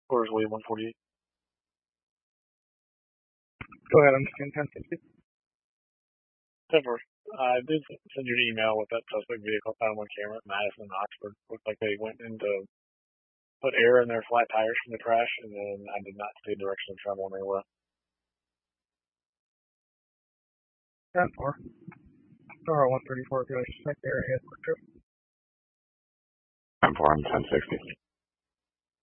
Quarters William 148. Go ahead, I'm just in 1060. 10-4. I did send you an email with that suspect vehicle found on camera at Madison and Oxford. Looked like they went in to put air in their flat tires from the crash, and then I did not see direction of travel when they left. 10-4. Star 134, if you like to check the area. 10-4, I'm 1060.